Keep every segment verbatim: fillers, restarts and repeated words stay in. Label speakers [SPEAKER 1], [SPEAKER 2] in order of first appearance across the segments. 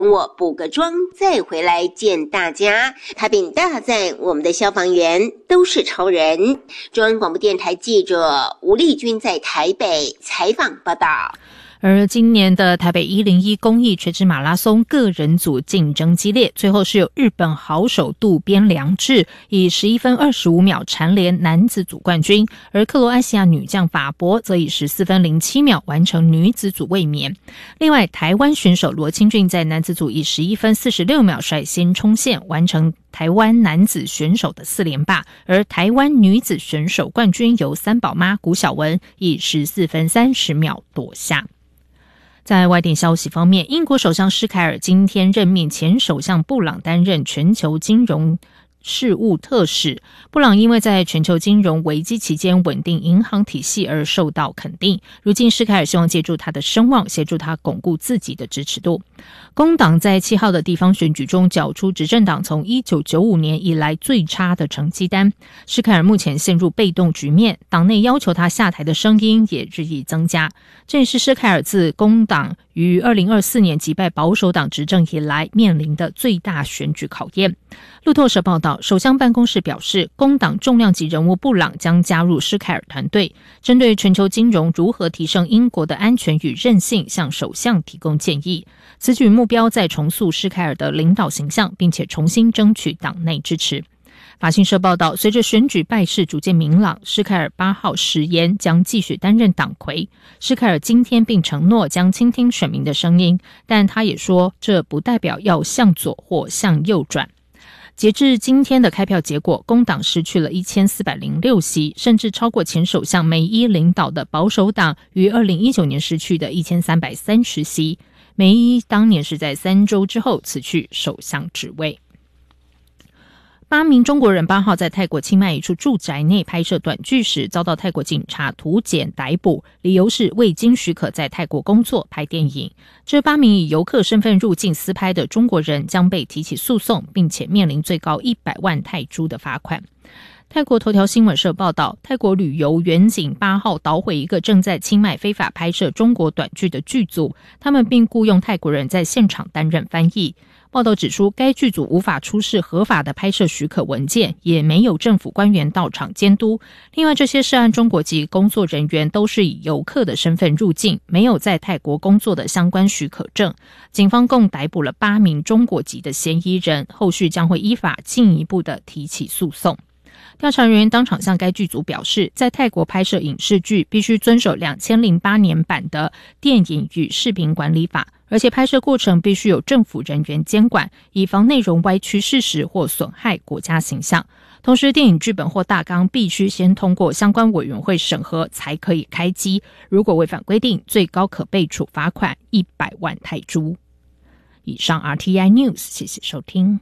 [SPEAKER 1] 我补个妆再回来见大家。台北大赞我们的消防员都是超人。中央广播电台记者吴丽君在台北采访报道。
[SPEAKER 2] 而今年的台北一零一公益垂直马拉松个人组竞争激烈，最后是由日本好手渡边良治以十一分二十五秒蝉联男子组冠军，而克罗埃西亚女将法博则以十四分零七秒完成女子组卫冕。另外，台湾选手罗清俊在男子组以十一分四十六秒率先冲线，完成台湾男子选手的四连霸，而台湾女子选手冠军由三宝妈古晓雯以十四分三十秒夺下。在外电消息方面，英国首相施凯尔今天任命前首相布朗担任全球金融事务特使。布朗因为在全球金融危机期间稳定银行体系而受到肯定，如今施凯尔希望借助他的声望协助他巩固自己的支持度。工党在七号的地方选举中缴出执政党从一九九五年以来最差的成绩单，施凯尔目前陷入被动局面，党内要求他下台的声音也日益增加。这也是施凯尔自工党于二零二四年击败保守党执政以来面临的最大选举考验。路透社报道，首相办公室表示，工党重量级人物布朗将加入施凯尔团队，针对全球金融如何提升英国的安全与韧性向首相提供建议。此举目标在重塑施凯尔的领导形象，并且重新争取党内支持。法新社报道，随着选举败势逐渐明朗，施凯尔八号誓言将继续担任党魁。施凯尔今天并承诺将倾听选民的声音，但他也说这不代表要向左或向右转。截至今天的开票结果，工党失去了一千四百零六席，甚至超过前首相梅伊领导的保守党于二零一九年失去的一千三百三十席。梅伊当年是在三周之后辞去首相职位。八名中国人八号在泰国清迈一处住宅内拍摄短剧时，遭到泰国警察突检逮捕，理由是未经许可在泰国工作拍电影。这八名以游客身份入境私拍的中国人将被提起诉讼，并且面临最高一百万泰铢的罚款。泰国头条新闻社报道，泰国旅游远景八号捣毁一个正在清迈非法拍摄中国短剧的剧组，他们并雇用泰国人在现场担任翻译。报道指出，该剧组无法出示合法的拍摄许可文件，也没有政府官员到场监督。另外，这些涉案中国籍工作人员都是以游客的身份入境，没有在泰国工作的相关许可证。警方共逮捕了八名中国籍的嫌疑人，后续将会依法进一步的提起诉讼。调查人员当场向该剧组表示，在泰国拍摄影视剧必须遵守两千零八年版的电影与视频管理法，而且拍摄过程必须有政府人员监管，以防内容歪曲事实或损害国家形象。同时，电影剧本或大纲必须先通过相关委员会审核才可以开机，如果违反规定，最高可被处罚款一百万泰铢。以上 R T I News， 谢谢收听。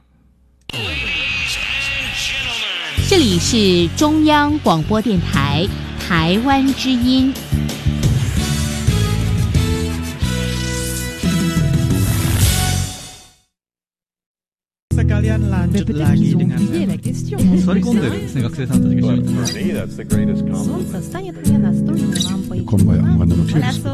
[SPEAKER 3] 这里是中央广播电台台湾之音。
[SPEAKER 4] Sekalian lanjut lagi dengan Sorry konderuですね、学生さんたちが一緒に。こんばんは、